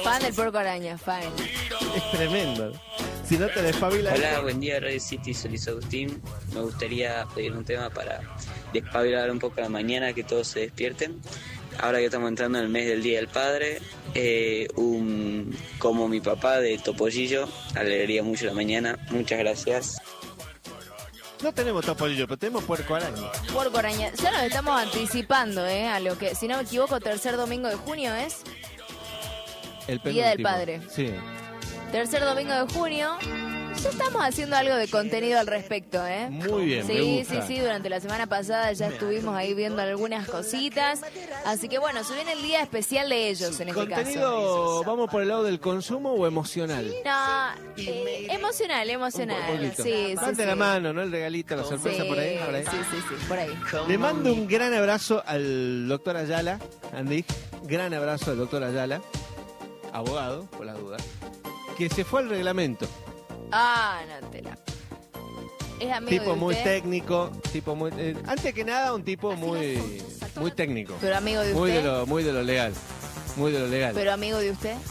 Fan del puerco araña, fan. Es tremendo. Si no te despabilas. Hola, buen día, Radio City, soy Luis Agustín. Me gustaría pedir un tema para despabilar un poco la mañana, que todos se despierten. Ahora que estamos entrando en el mes del Día del Padre, como mi papá de Topollillo, alegraría mucho la mañana. Muchas gracias. No tenemos topolillo, pero tenemos puerco araña. Puerco araña. Ya nos estamos anticipando, a lo que, si no me equivoco, tercer domingo de junio es. El Día del penúltimo. Padre. Sí. Tercer domingo de junio. Ya estamos haciendo algo de contenido al respecto, Muy bien, me Sí, gusta. sí, durante la semana pasada ya estuvimos ahí viendo algunas cositas. Así que bueno, se viene el día especial de ellos en este caso. ¿Contenido vamos por el lado del consumo o emocional? No, emocional. Un poquito. Sí, Date sí. la mano, ¿no? El regalito, la sorpresa Sí, por ahí. sí, por ahí. Le mando un gran abrazo al doctor Ayala, Andy. Gran abrazo al doctor Ayala, abogado, por la duda, que se fue al reglamento. Ah, no te la... Es amigo Tipo de muy usted, técnico, tipo muy... antes que nada, un tipo muy técnico. pero amigo de Muy usted, de lo legal. Muy de lo legal. pero amigo de usted.